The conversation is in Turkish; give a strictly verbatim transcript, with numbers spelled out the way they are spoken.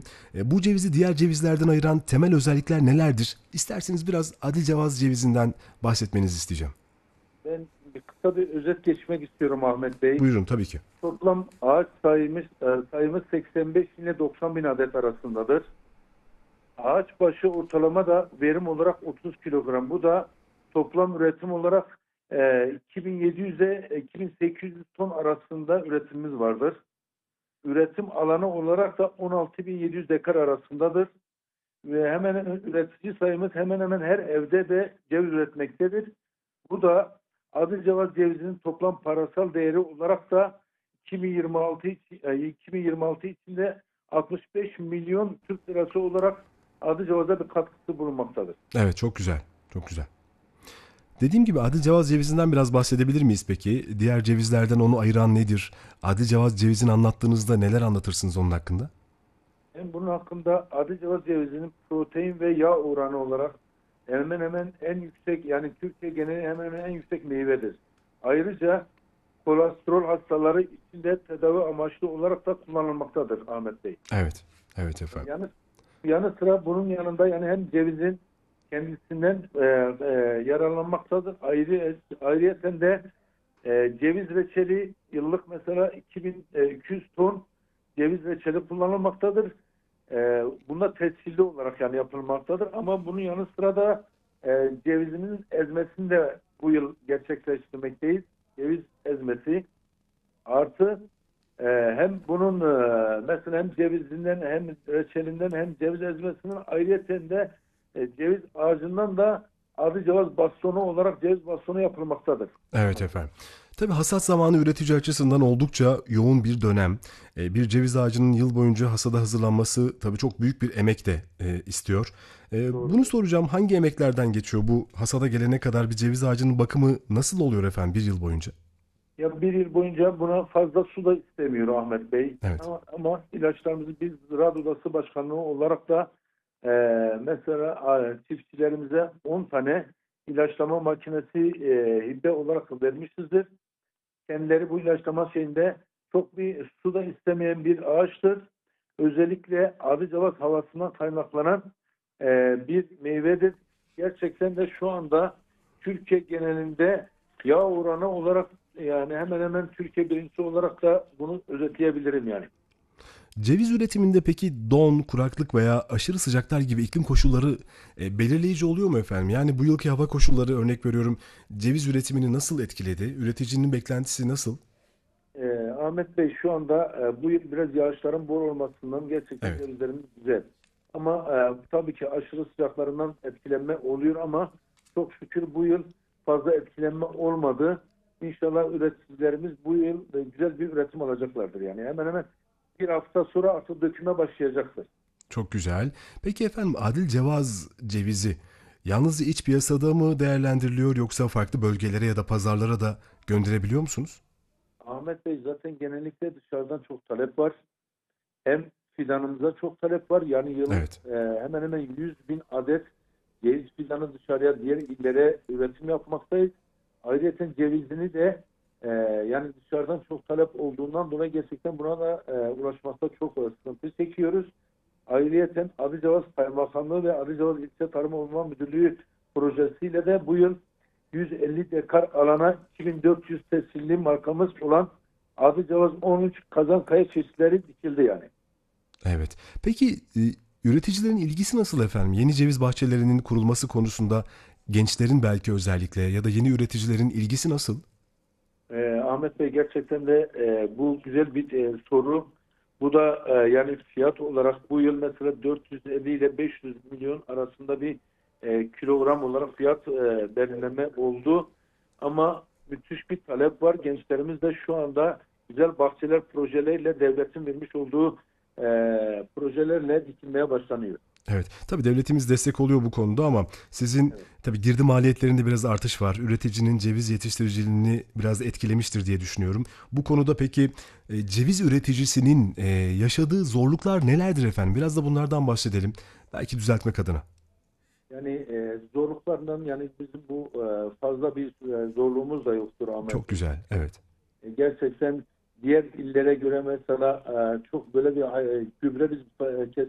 bahsedelim. E, bu cevizi diğer cevizlerden ayıran temel özellikler nelerdir? İsterseniz biraz Adilcevaz cevizinden bahsetmenizi isteyeceğim. Ben bir kısa bir özet geçmek istiyorum Ahmet Bey. Buyurun tabii ki. Toplam ağaç sayımız, e, sayımız seksen beş ile doksan bin adet arasındadır. Ağaç başı ortalama da verim olarak otuz kilogram. Bu da toplam üretim olarak e, iki bin yedi yüze iki bin sekiz yüz ton arasında üretimimiz vardır. Üretim alanı olarak da on altı bin yedi yüz dekar arasındadır. Ve hemen hemen üretici sayımız hemen hemen her evde de ceviz üretmektedir. Bu da Adilcevaz cevizinin toplam parasal değeri olarak da iki bin yirmi altı iki bin yirmi altı içinde altmış beş milyon Türk lirası olarak Adilcevaz'a bir katkısı bulunmaktadır. Evet, çok güzel. Çok güzel. Dediğim gibi Adilcevaz cevizinden biraz bahsedebilir miyiz peki? Diğer cevizlerden onu ayıran nedir? Adilcevaz cevizini anlattığınızda neler anlatırsınız onun hakkında? Hem bunun hakkında Adilcevaz cevizinin protein ve yağ oranı olarak hemen hemen en yüksek, yani Türkiye geneli hemen hemen en yüksek meyvedir. Ayrıca kolesterol hastaları için de tedavi amaçlı olarak da kullanılmaktadır Ahmet Bey. Evet. Evet efendim. Yani yanı sıra bunun yanında yani hem cevizin kendisinden e, e, yararlanmaktadır. Ayrı ayrıyeten de e, ceviz reçeli yıllık mesela iki bin iki yüz ton ceviz reçeli kullanılmaktadır. E, bunda tescilli olarak yani yapılmaktadır. Ama bunun yanı sıra da e, cevizinin ezmesini de bu yıl gerçekleştirmekteyiz. Ceviz ezmesi artı e, hem bunun e, mesela hem cevizinden hem reçelinden hem ceviz ezmesinden ayrıyeten de e, ceviz ağacından da Adilcevaz bastonu olarak ceviz bastonu yapılmaktadır. Evet efendim. Tabii hasat zamanı üretici açısından oldukça yoğun bir dönem. E, Bir ceviz ağacının yıl boyunca hasada hazırlanması tabii çok büyük bir emek de e, istiyor. E, Bunu Doğrudur. soracağım, hangi emeklerden geçiyor bu hasada gelene kadar bir ceviz ağacının bakımı nasıl oluyor efendim bir yıl boyunca? Ya bir yıl boyunca buna fazla su da istemiyor Ahmet Bey. Evet. Ama, ama ilaçlarımızı biz Ziraat Odası Başkanlığı olarak da e, mesela e, çiftçilerimize on tane ilaçlama makinesi e, hibe olarak vermişizdir. Kendileri bu ilaçlama şeyinde çok bir su da istemeyen bir ağaçtır. Özellikle Adilcevaz havasından kaynaklanan e, bir meyvedir. Gerçekten de şu anda Türkiye genelinde yağ oranı olarak yani hemen hemen Türkiye birincisi olarak da bunu özetleyebilirim yani. Ceviz üretiminde peki don, kuraklık veya aşırı sıcaklar gibi iklim koşulları e, belirleyici oluyor mu efendim? Yani bu yılki hava koşulları, örnek veriyorum, ceviz üretimini nasıl etkiledi? Üreticinin beklentisi nasıl? Ee, Ahmet Bey şu anda e, bu yıl biraz yağışların bol olmasından gerçekten Evet. cevizlerimiz güzel. Ama e, tabii ki aşırı sıcaklarından etkilenme oluyor ama çok şükür bu yıl fazla etkilenme olmadı. İnşallah üreticilerimiz bu yıl e, güzel bir üretim alacaklardır. Yani hemen hemen bir hafta sonra artık döküme başlayacaktır. Çok güzel. Peki efendim, Adilcevaz cevizi yalnızca iç piyasada mı değerlendiriliyor, yoksa farklı bölgelere ya da pazarlara da gönderebiliyor musunuz? Ahmet Bey zaten genellikle dışarıdan çok talep var. Hem fidanımıza çok talep var. Yani yıllık Evet. e, hemen hemen yüz bin adet ceviz fidanı dışarıya diğer illere üretim yapmaktayız. Ayrıca cevizini de e, yani dışarıdan çok talep olduğundan dolayı gerçekten buna da e, ulaşmakta çok e, sıkıntı çekiyoruz. Ayrıca Adilcevaz Kaymakamlığı ve Adilcevaz İlçe Tarım Orman Müdürlüğü projesiyle de bu yıl yüz elli dekar alana iki bin dört yüz tescilli markamız olan Adilcevaz on üç Kazankaya çeşitleri dikildi yani. Evet. Peki e, üreticilerin ilgisi nasıl efendim? Yeni ceviz bahçelerinin kurulması konusunda gençlerin belki özellikle ya da yeni üreticilerin ilgisi nasıl? Ee, Ahmet Bey gerçekten de e, bu güzel bir e, soru. Bu da e, yani fiyat olarak bu yıl mesela dört yüz elli ile beş yüz milyon arasında bir e, kilogram olarak fiyat e, belirleme oldu. Ama müthiş bir talep var. Gençlerimiz de şu anda güzel bahçeler projeleriyle devletin vermiş olduğu e, projelerle dikilmeye başlanıyor. Evet. Tabii devletimiz destek oluyor bu konuda ama sizin Evet. tabii girdi maliyetlerinde biraz artış var. Üreticinin ceviz yetiştiriciliğini biraz etkilemiştir diye düşünüyorum. Bu konuda peki e, ceviz üreticisinin e, yaşadığı zorluklar nelerdir efendim? Biraz da bunlardan bahsedelim. Belki düzeltmek adına. Yani e, zorluklarından yani bizim bu e, fazla bir e, zorluğumuz da yoktur Çok Ahmet Bey. güzel. Evet. E, gerçekten diğer illere göre mesela e, çok böyle bir e, gübre biz e,